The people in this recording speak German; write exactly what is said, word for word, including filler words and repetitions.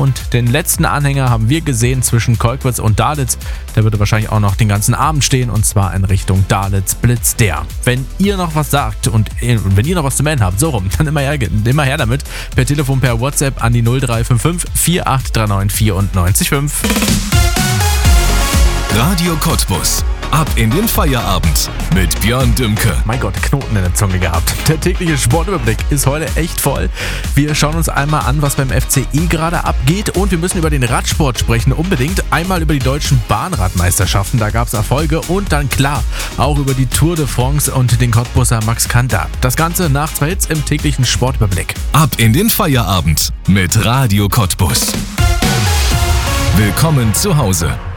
und den letzten Anhänger haben wir gesehen zwischen Kolkwitz und Dalitz. Der würde wahrscheinlich auch noch den ganzen Abend stehen und zwar in Richtung Dalitz-Blitz der. Wenn ihr noch was sagt und wenn ihr noch was zu melden habt, so rum, dann immer her, immer her damit. Per Telefon, per WhatsApp an die null drei fünf fünf vier acht drei neun vier neun fünf. Radio Cottbus. Ab in den Feierabend mit Björn Dümke. Mein Gott, Knoten in der Zunge gehabt. Der tägliche Sportüberblick ist heute echt voll. Wir schauen uns einmal an, was beim F C E gerade abgeht und wir müssen über den Radsport sprechen. Unbedingt einmal über die deutschen Bahnradmeisterschaften, da gab es Erfolge und dann klar auch über die Tour de France und den Cottbuser Max Kanter. Das Ganze nach zwei Hits im täglichen Sportüberblick. Ab in den Feierabend mit Radio Cottbus. Willkommen zu Hause.